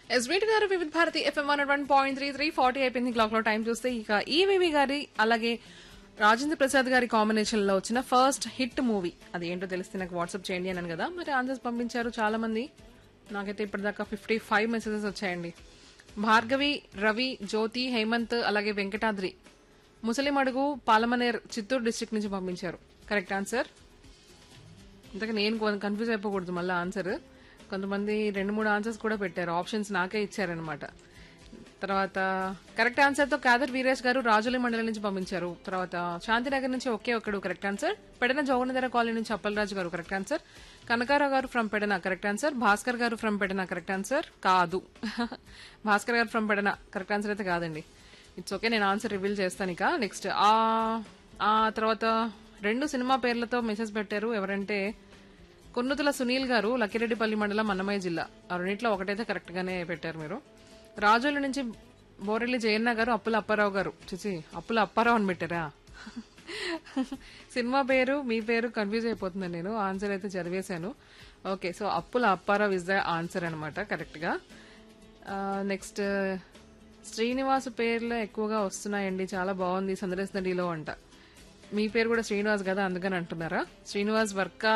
SBT గారు వివిధ Bharati FM 101.33 40 అయిపోయింది క్లాక్ లో టైం చూస్తే ఇక ఈవీవి గారి అలాగే రాజేంద్ర ప్రసాద్ గారి కాంబినేషన్ లో వచ్చిన ఫస్ట్ హిట్ మూవీ అది ఏంటో తెలిస్తే నాకు వాట్సాప్ చేయండి అన్నాను కదా మరి ఆన్సర్స్ పంపించారు చాలా మంది నాకైతే ఇప్పటిదాకా 55 మెసేజెస్ వచ్చాయండి భార్గవి రవి జ్యోతి హేమంత్ అలాగే వెంకటాద్రి ముసలిమడుగు పాలమనేర్ చిత్తూరు డిస్ట్రిక్ట్ నుంచి పంపించారు కరెక్ట్ ఆన్సర్ ఇంతక నేను కన్ఫ్యూజ్ అయిపోకూడదు మళ్ళీ ఆన్సర్ కొంతమంది 2-3 ఆన్సర్స్ కూడా పెట్టారు ఆప్షన్స్ నాకే ఇచ్చారనమాట తర్వాత కరెక్ట్ ఆన్సర్ తో కాదర్ వీరేష్ గారు రాజుల మండలం నుంచి పంపించారు తర్వాత శాంతినగర్ నుంచి ఒకే ఒక్కడు కరెక్ట్ ఆన్సర్ పెడన జోగనధర కాలనీ నుంచి అప్పలరాజు గారు కరెక్ట్ ఆన్సర్ కనకారావు గారు from Pedana correct answer Bhaskar గారు ఫ్రమ్ పెడన కరెక్ట్ ఆన్సర్ కాదు భాస్కర్ గారు ఫ్రమ్ పెడన కరెక్ట్ ఆన్సర్ అయితే కాదండి ఇట్స్ ఓకే నేను ఆన్సర్ రివీల్ చేస్తాను ఇక నెక్స్ట్ ఆ తర్వాత 2 సినిమా పేర్లతో మెసేజ్ పెట్టారు ఎవరంటే కొన్నుతుల సునీల్ గారు లక్కిరెడ్డిపల్లి మండలం అన్నమయ్య జిల్లా ఆ రెండిట్లో ఒకటైతే కరెక్ట్ గానే పెట్టారు మీరు రాజోల నుంచి బోరెల్లి జయన్న గారు అప్పుల అప్పారావు గారు చిచి అప్పుల అప్పారావు అని పెట్టారా సినిమా పేరు మీ పేరు కన్ఫ్యూజ్ అయిపోతున్నాను నేను ఆన్సర్ అయితే చదివేశాను ఓకే సో అప్పుల అప్పారావు ఇస్ ద ఆన్సర్ అనమాట కరెక్ట్ గా నెక్స్ట్ శ్రీనివాస్ పేర్లు ఎక్కువగా వస్తున్నాయండి చాలా బాగుంది సందర్శ నడిలో అంట మీ పేరు కూడా శ్రీనివాస్ కదా అందుకని అంటున్నారా శ్రీనివాస్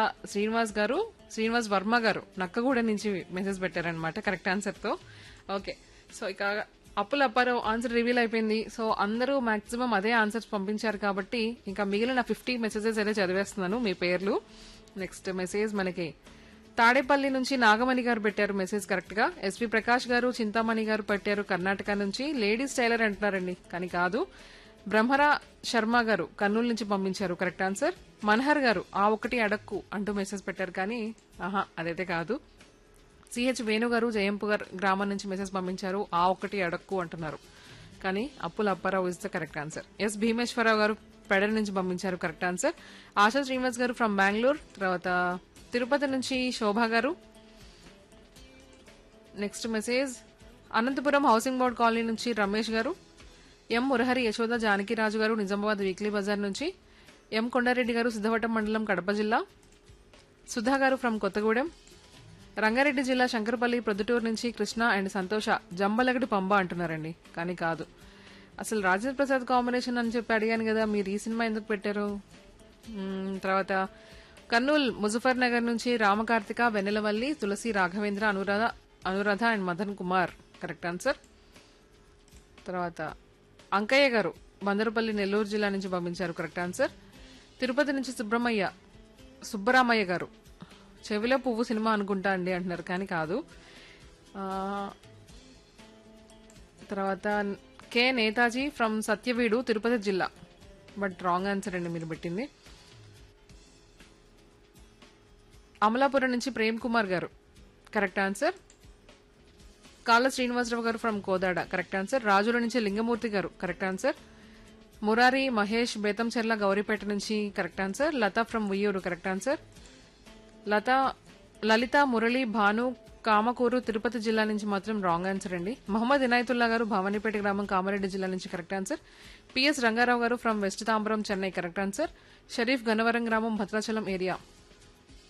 వర్మ గారు నక్కగూడ నుంచి మెసేజ్ పెట్టారనమాట కరెక్ట్ ఆన్సర్ తో ఓకే సో ఇక అప్పుల అప్పారావు ఆన్సర్ రివీల్ అయిపోయింది సో అందరూ మాక్సిమం అదే ఆన్సర్స్ పంపించారు కాబట్టి ఇంకా మిగిలిన 50 మెసేజెస్ అయితే చదివేస్తున్నాను మీ పేర్లు నెక్స్ట్ మెసేజ్ మనకి తాడేపల్లి నుంచి నాగమణి గారు పెట్టారు మెసేజ్ కరెక్ట్ గా ఎస్వి ప్రకాష్ గారు చింతామణి గారు పెట్టారు కర్ణాటక నుంచి లేడీస్ టైలర్ అంటున్నారండి కానీ కాదు బ్రహ్మరా శర్మ గారు కర్నూలు నుంచి పంపించారు కరెక్ట్ ఆన్సర్ మనహర్ గారు ఆ ఒకటి అడక్కు అంటూ మెసేజ్ పెట్టారు కానీ ఆహా అదైతే కాదు సిహెచ్ వేణు గారు జయంపుగర్ గ్రామం నుంచి మెసేజ్ పంపించారు ఆ ఒకటి అడక్కు అంటున్నారు కానీ అప్పుల Apparao is the correct answer yes Bhimeswara Rao గారు పెడల నుంచి పంపించారు కరెక్ట్ ఆన్సర్ ఆశా శ్రీనివాస్ గారు ఫ్రమ్ బెంగళూరు తర్వాత తిరుపతి నుంచి శోభా గారు next message Anantapuram housing board colony నుంచి రమేష్ గారు ఎం మురహరి యశోద జానకిరాజు గారు నిజామాబాద్ వీక్లీ బజార్ నుంచి ఎం కొండారెడ్డి గారు సిద్ధవటం మండలం కడప జిల్లా సుధా గారు ఫ్రమ్ కొత్తగూడెం రంగారెడ్డి జిల్లా శంకరపల్లి ప్రొద్దుటూరు నుంచి కృష్ణ అండ్ సంతోష జంబలగడి పంబ అంటున్నారండి కానీ కాదు అసలు రాజేంద్ర ప్రసాద్ కాంబినేషన్ అని చెప్పి అడిగాను కదా మీరు ఈ సినిమా ఎందుకు పెట్టారు తర్వాత కర్నూలు ముజఫర్ నగర్ నుంచి రామకార్తిక వెన్నెలవల్లి తులసి Raghavendra Anuradha and Madan Kumar correct answer తర్వాత అంకయ్య గారు బందరుపల్లి నెల్లూరు జిల్లా నుంచి పంపించారు కరెక్ట్ ఆన్సర్ తిరుపతి నుంచి సుబ్బరామయ్య గారు చెవిలో పువ్వు సినిమా అనుకుంటా అండి అంటున్నారు కానీ కాదు తర్వాత కె నేతాజీ ఫ్రమ్ సత్యవీడు తిరుపతి జిల్లా బట్ రాంగ్ ఆన్సర్ అండి మీరు పెట్టింది అమలాపురం నుంచి ప్రేమ్ కుమార్ గారు కరెక్ట్ ఆన్సర్ కాళ్ళ శ్రీనివాసరావు గారు ఫ్రమ్ కోదాడ కరెక్ట్ ఆన్సర్ రాజుల నుంచి లింగమూర్తి గారు కరెక్ట్ ఆన్సర్ మురారి మహేష్ బేతంచెర్ల గౌరీపేట నుంచి correct answer Lata from Uyyuru correct answer లలిత మురళి భాను కామకూరు తిరుపతి జిల్లా నుంచి మాత్రం రాంగ్ ఆన్సర్ అండి మహమ్మద్ ఇనాయతుల్లా గారు భవానీపేట గ్రామం కామారెడ్డి జిల్లా నుంచి కరెక్ట్ ఆన్సర్ పిఎస్ రంగారావు గారు from west Tambaram Chennai correct answer Sharif Gannavaram గ్రామం భద్రాచలం ఏరియా